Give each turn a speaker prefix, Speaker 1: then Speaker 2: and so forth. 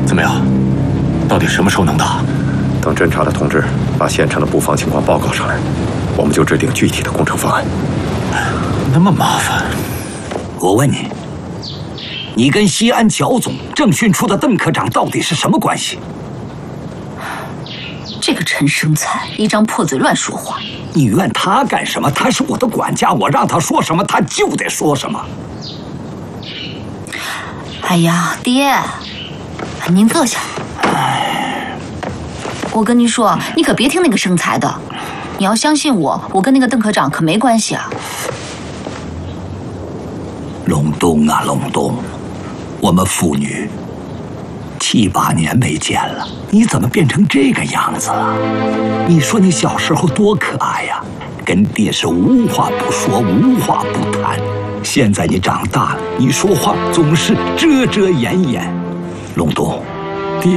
Speaker 1: 怎么样？到底什么时候能打？
Speaker 2: 等侦察的同志把现场的布防情况报告上来，我们就制定具体的工程方案。
Speaker 1: 那么麻烦？
Speaker 3: 我问你，你跟西安剿总政训处的邓科长到底是什么关系？
Speaker 4: 这个陈生才一张破嘴乱说话。
Speaker 3: 你怨他干什么？他是我的管家，我让他说什么他就得说什么。
Speaker 4: 哎呀，爹，您坐下。我跟您说，你可别听那个生财的，你要相信我，我跟那个邓科长可没关系啊。
Speaker 3: 隆冬啊，隆冬，我们父女7、8年没见了，你怎么变成这个样子了？你说你小时候多可爱呀，跟爹是无话不说，无话不谈。现在你长大了，你说话总是遮遮掩掩。隆冬。